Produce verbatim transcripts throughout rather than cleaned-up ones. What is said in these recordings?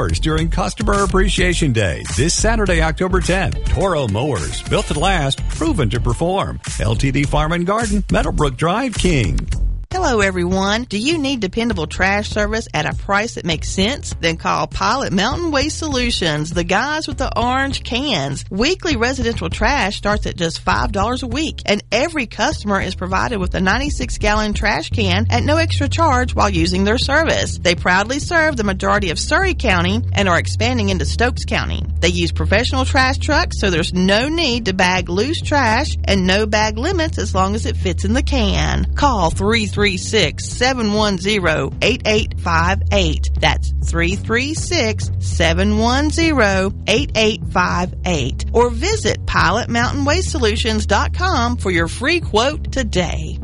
Mowers during Customer Appreciation Day this Saturday, October tenth. Toro Mowers, built to last, proven to perform. L T D Farm and Garden, Meadowbrook Drive, King. Hello, everyone. Do you need dependable trash service at a price that makes sense? Then call Pilot Mountain Waste Solutions, the guys with the orange cans. Weekly residential trash starts at just five dollars a week, and every customer is provided with a ninety-six gallon trash can at no extra charge while using their service. They proudly serve the majority of Surrey County and are expanding into Stokes County. They use professional trash trucks, so there's no need to bag loose trash and no bag limits as long as it fits in the can. Call three three six, seven one zero, eight eight five eight. That's three three six, seven one zero, eight eight five eight. Or visit pilot mountain waste solutions dot com for your free quote today.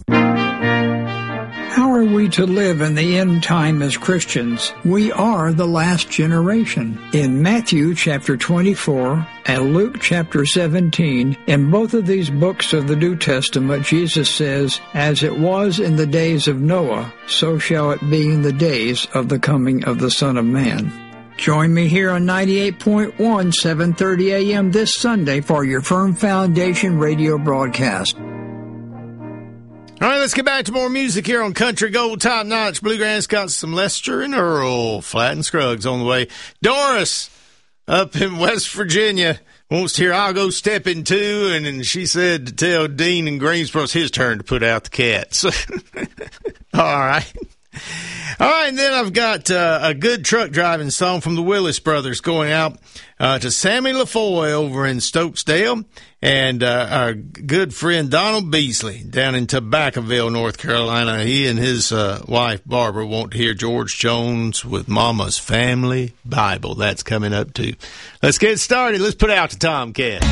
How are we to live in the end time as Christians? We are the last generation. In Matthew chapter twenty-four and Luke chapter seventeen, in both of these books of the New Testament, Jesus says, "As it was in the days of Noah, so shall it be in the days of the coming of the Son of Man." Join me here on ninety-eight point one, seven thirty a.m. this Sunday for your Firm Foundation radio broadcast. All right, let's get back to more music here on Country Gold Top Notch Bluegrass. Got some Lester and Earl, Flat and Scruggs on the way. Doris up in West Virginia wants to hear I'll Go Stepping Too, and then she said to tell Dean in Greensboro it's his turn to put out the cats. All right. All right, and then I've got uh, a good truck driving song from the Willis Brothers going out uh, to Sammy LaFoy over in Stokesdale and uh, our good friend Donald Beasley down in Tobaccoville, North Carolina. He and his uh, wife, Barbara, want to hear George Jones with Mama's Family Bible. That's coming up, too. Let's get started. Let's put out the Tomcat.